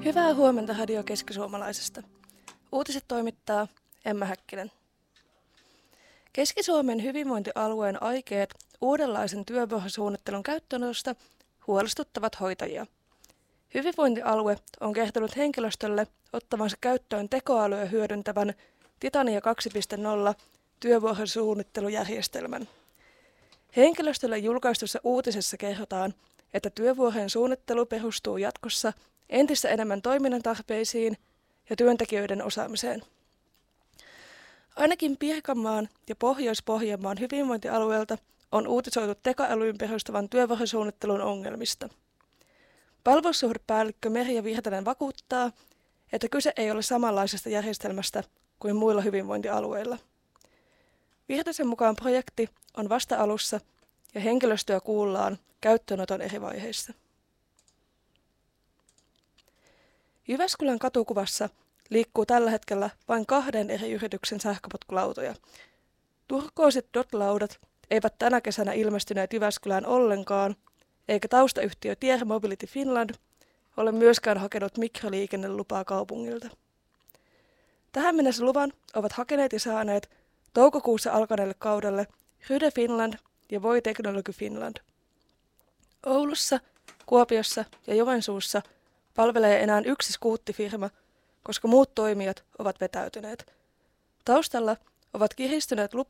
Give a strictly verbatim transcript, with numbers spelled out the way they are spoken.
Hyvää huomenta Radio Keski-Suomalaisesta. Uutiset toimittaa Emma Häkkinen. Keski-Suomen hyvinvointialueen aikeet uudenlaisen työvuorosuunnittelun käyttöönotosta huolestuttavat hoitajia. Hyvinvointialue on kertonut henkilöstölle ottavansa käyttöön tekoälyä hyödyntävän Titania kaksi piste nolla työvuorosuunnittelujärjestelmän. Henkilöstölle julkaistussa uutisessa kerrotaan, että työvuorojen suunnittelu perustuu jatkossa entistä enemmän toiminnan tarpeisiin ja työntekijöiden osaamiseen. Ainakin Pirkanmaan ja Pohjois-Pohjanmaan hyvinvointialueelta on uutisoitu tekoälyyn perustuvan työvuorosuunnittelun ongelmista. Palvelussuhdepäällikkö Merja Virtanen vakuuttaa, että kyse ei ole samanlaisesta järjestelmästä kuin muilla hyvinvointialueilla. Virtasen mukaan projekti on vasta alussa ja henkilöstöä kuullaan käyttöönoton eri vaiheissa. Jyväskylän katukuvassa liikkuu tällä hetkellä vain kahden eri yrityksen sähköpotkulautoja. Turkoosit D O T-laudat eivät tänä kesänä ilmestyneet Jyväskylään ollenkaan, eikä taustayhtiö Tier Mobility Finland ole myöskään hakenut mikroliikennelupaa kaupungilta. Tähän mennessä luvan ovat hakeneet ja saaneet toukokuussa alkaneelle kaudelle Ryde Finland ja Voi Technology Finland. Oulussa, Kuopiossa ja Joensuussa palvelee enää yksi skuuttifirma, koska muut toimijat ovat vetäytyneet. Taustalla ovat kiristyneet lupa-